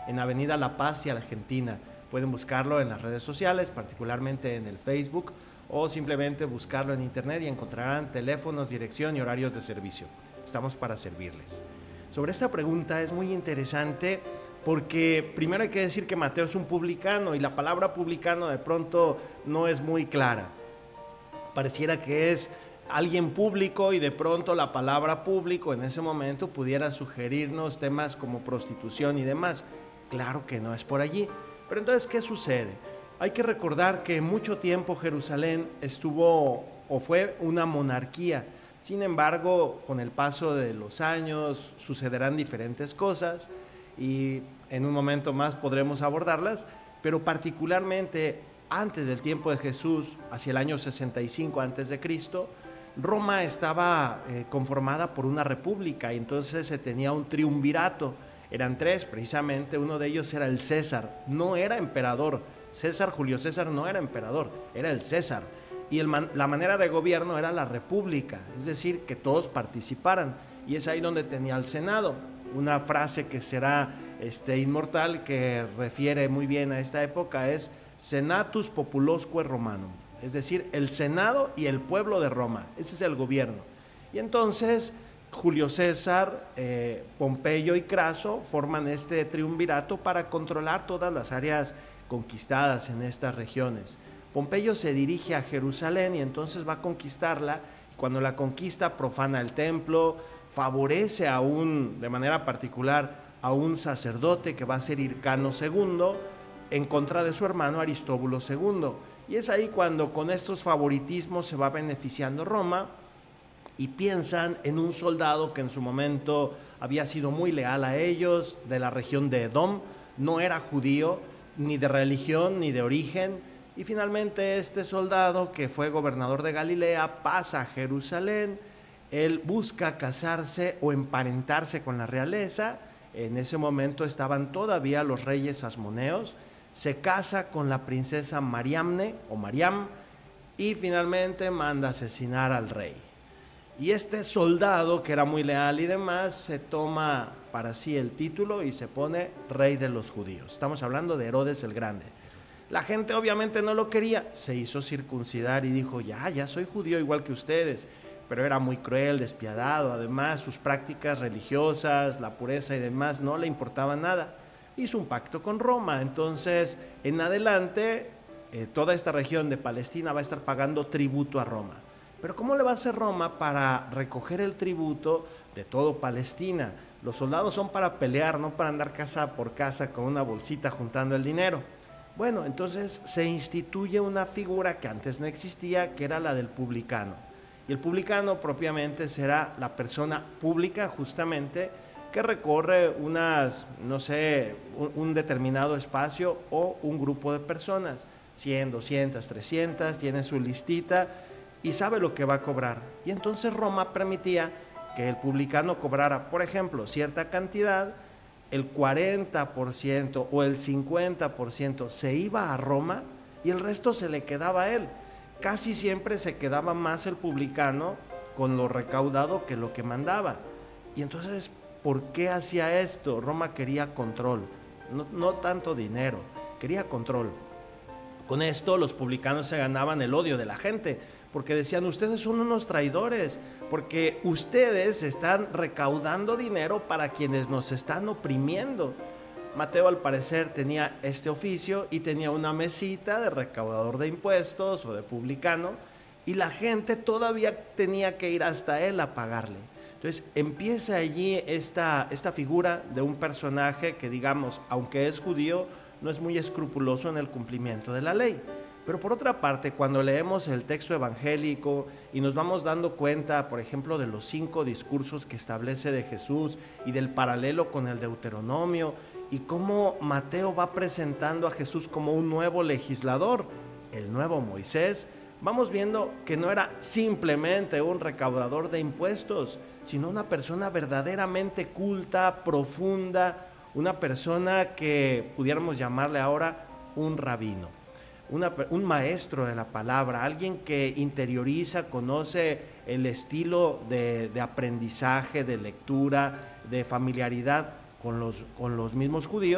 en Avenida La Paz y Argentina. Pueden buscarlo en las redes sociales, particularmente en el Facebook, o simplemente buscarlo en internet y encontrarán teléfonos, dirección y horarios de servicio. Estamos para servirles. Sobre esta pregunta es muy interesante porque primero hay que decir que Mateo es un publicano y la palabra publicano de pronto no es muy clara. Pareciera que es alguien público y de pronto la palabra público en ese momento pudiera sugerirnos temas como prostitución y demás. Claro que no es por allí. Pero entonces, ¿qué sucede? Hay que recordar que mucho tiempo Jerusalén estuvo o fue una monarquía. Sin embargo, con el paso de los años sucederán diferentes cosas y en un momento más podremos abordarlas, pero particularmente antes del tiempo de Jesús, hacia el año 65 a.C., Roma estaba conformada por una república y entonces se tenía un triunvirato. Eran tres, precisamente, uno de ellos era el César, no era emperador. Julio César no era emperador, era el César. Y la manera de gobierno era la república, es decir, que todos participaran. Y es ahí donde tenía el Senado. Una frase que será inmortal, que refiere muy bien a esta época, es Senatus Populosque Romanum, es decir, el Senado y el pueblo de Roma. Ese es el gobierno. Y entonces Julio César, Pompeyo y Craso forman este triunvirato para controlar todas las áreas conquistadas en estas regiones. Pompeyo se dirige a Jerusalén y entonces va a conquistarla. Cuando la conquista, profana el templo, favorece de manera particular a un sacerdote que va a ser Hircano II en contra de su hermano Aristóbulo II. Y es ahí cuando con estos favoritismos se va beneficiando Roma y piensan en un soldado que en su momento había sido muy leal a ellos, de la región de Edom, no era judío, ni de religión, ni de origen, y finalmente este soldado, que fue gobernador de Galilea, pasa a Jerusalén. Él busca casarse o emparentarse con la realeza. En ese momento estaban todavía los reyes asmoneos. Se casa con la princesa Mariamne o Mariam y finalmente manda asesinar al rey. Y este soldado, que era muy leal y demás, se toma para sí el título y se pone rey de los judíos. Estamos hablando de Herodes el Grande. La gente obviamente no lo quería, se hizo circuncidar y dijo, ya soy judío igual que ustedes, pero era muy cruel, despiadado. Además, sus prácticas religiosas, la pureza y demás no le importaban nada. Hizo un pacto con Roma. Entonces, en adelante, toda esta región de Palestina va a estar pagando tributo a Roma. Pero ¿cómo le va a hacer Roma para recoger el tributo de todo Palestina? Los soldados son para pelear, no para andar casa por casa con una bolsita juntando el dinero. Bueno, entonces se instituye una figura que antes no existía, que era la del publicano. Y el publicano propiamente será la persona pública justamente que recorre un determinado espacio o un grupo de personas, 100, 200, 300, tiene su listita y sabe lo que va a cobrar. Y entonces Roma permitía que el publicano cobrara, por ejemplo, cierta cantidad, el 40% o el 50% se iba a Roma y el resto se le quedaba a él. Casi siempre se quedaba más el publicano con lo recaudado que lo que mandaba. Y entonces, ¿por qué hacía esto? Roma quería control, no tanto dinero, quería control. Con esto los publicanos se ganaban el odio de la gente, porque decían, ustedes son unos traidores, porque ustedes están recaudando dinero para quienes nos están oprimiendo. Mateo, al parecer, tenía este oficio y tenía una mesita de recaudador de impuestos o de publicano, y la gente todavía tenía que ir hasta él a pagarle. Entonces empieza allí esta figura de un personaje que, digamos, aunque es judío, no es muy escrupuloso en el cumplimiento de la ley. Pero por otra parte, cuando leemos el texto evangélico y nos vamos dando cuenta, por ejemplo, de los 5 discursos que establece de Jesús y del paralelo con el Deuteronomio, y cómo Mateo va presentando a Jesús como un nuevo legislador, el nuevo Moisés, vamos viendo que no era simplemente un recaudador de impuestos, sino una persona verdaderamente culta, profunda, una persona que pudiéramos llamarle ahora un rabino. Un maestro de la palabra, alguien que interioriza, conoce el estilo de aprendizaje, de lectura, de familiaridad con los mismos judíos,